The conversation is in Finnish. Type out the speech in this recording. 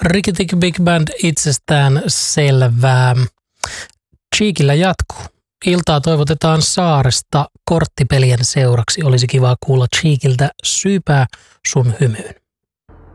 Ricky Ticky Big Band itsestään selvää. Cheekillä jatkuu. Iltaa toivotetaan Saaresta korttipelien seuraksi. Olisi kiva kuulla Cheekiltä syypää sun hymyyn.